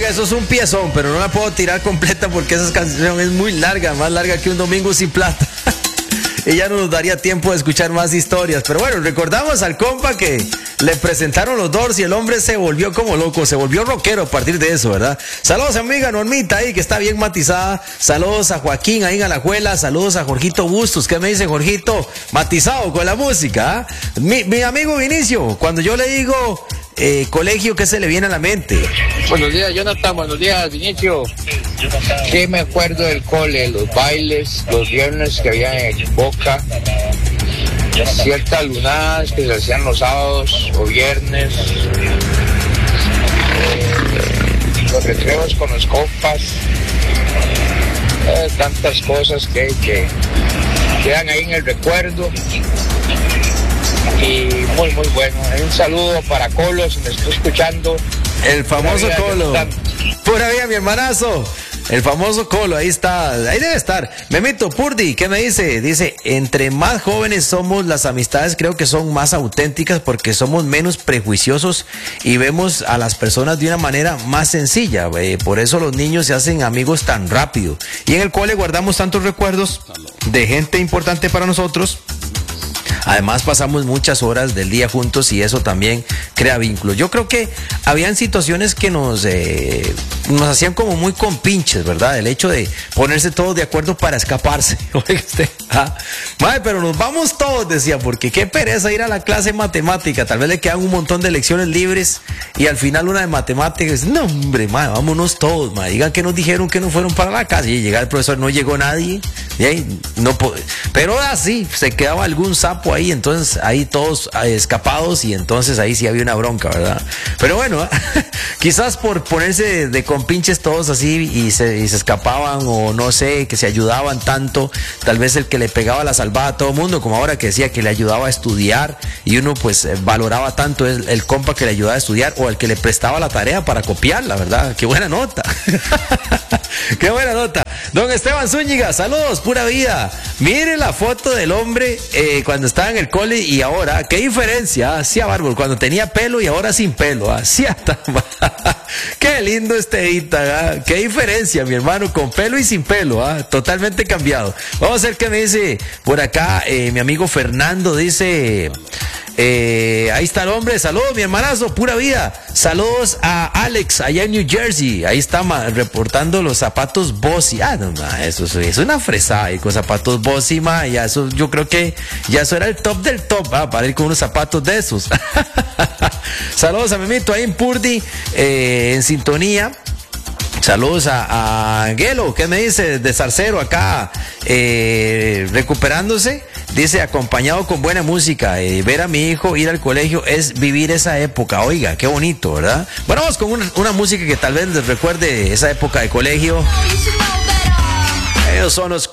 Oiga, eso es un piezón, pero no la puedo tirar completa porque esa canción es muy larga, más larga que un domingo sin plata. Y ya no nos daría tiempo de escuchar más historias. Pero bueno, recordamos al compa que le presentaron los Doors y el hombre se volvió como loco, se volvió rockero a partir de eso, ¿verdad? Saludos a mi amiga Normita ahí, que está bien matizada. Saludos a Joaquín ahí en Alajuela. Saludos a Jorgito Bustos. ¿Qué me dice Jorgito? Matizado con la música, ¿eh? Mi amigo Vinicio, cuando yo le digo colegio, ¿qué se le viene a la mente? Buenos días, Jonathan. Buenos días, Vinicio. ¿Qué me acuerdo del cole? Los bailes, los viernes que había en Boca, ciertas lunadas que se hacían los sábados o viernes, los recreos con los compas, tantas cosas que quedan ahí en el recuerdo. Y muy bueno. Un saludo para Colo, si me estoy escuchando. El famoso Colo. Pura vida, mi hermanazo. El famoso Colo, ahí está, ahí debe estar. Memito Purdi, ¿qué me dice? Dice, entre más jóvenes somos, las amistades creo que son más auténticas porque somos menos prejuiciosos y vemos a las personas de una manera más sencilla. Por eso los niños se hacen amigos tan rápido. Y en el cole guardamos tantos recuerdos de gente importante para nosotros. Además pasamos muchas horas del día juntos y eso también crea vínculos. Yo creo que habían situaciones que nos hacían como muy compinches, ¿verdad? El hecho de ponerse todos de acuerdo para escaparse. Oiga usted, madre, pero nos vamos todos, decía, porque qué pereza ir a la clase de matemática. Tal vez le quedan un montón de lecciones libres y al final una de matemáticas. No, hombre, madre, vámonos todos, madre. Digan que nos dijeron que no fueron para la casa y llega el profesor, no llegó nadie. Y ahí no pero así se quedaba algún sapo ahí, entonces ahí todos escapados y entonces ahí sí había una bronca, ¿verdad? Pero bueno, quizás por ponerse de compinches todos así y se escapaban o no sé, que se ayudaban tanto, tal vez el que le pegaba la salvada a todo el mundo, como ahora que decía que le ayudaba a estudiar y uno pues valoraba tanto el compa que le ayudaba a estudiar o el que le prestaba la tarea para copiarla, ¿verdad? Qué buena nota. Qué buena nota. Don Esteban Zúñiga, saludos, pura vida. Mire la foto del hombre cuando estaba en el cole y ahora, qué diferencia, hacía bárbaro, cuando tenía pelo y ahora sin pelo, hacía qué lindo este Ita, qué diferencia, mi hermano, con pelo y sin pelo, totalmente cambiado. Vamos a ver qué me dice por acá mi amigo Fernando, dice... ahí está el hombre, saludos mi hermanazo, pura vida, saludos a Alex allá en New Jersey, ahí está reportando los zapatos Bossy, no, eso es una fresada y con zapatos Bossy, ya eso, yo creo que ya eso era el top del top, para ir con unos zapatos de esos. Saludos a Memito ahí en Purdi, en sintonía. Saludos a Gelo, ¿qué me dice? De Zarcero acá, recuperándose. Dice, acompañado con buena música, ver a mi hijo ir al colegio es vivir esa época. Oiga, qué bonito, ¿verdad? Bueno, vamos con una música que tal vez les recuerde esa época de colegio. Ellos son los